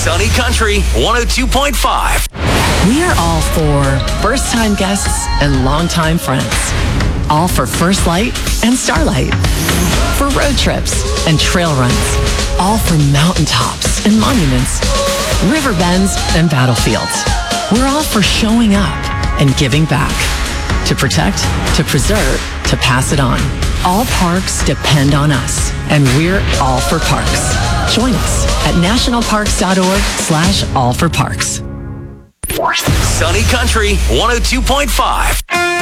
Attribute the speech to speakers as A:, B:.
A: Sunny Country 102.5.
B: We are all for first-time guests and longtime friends. All for First Light and Starlight. For road trips and trail runs. All for mountaintops and monuments. River bends and battlefields. We're all for showing up and giving back. To protect, to preserve, to pass it on. All parks depend on us, and we're all for parks. Join us at nationalparks.org/allforparks.
A: Sunny Country 102.5.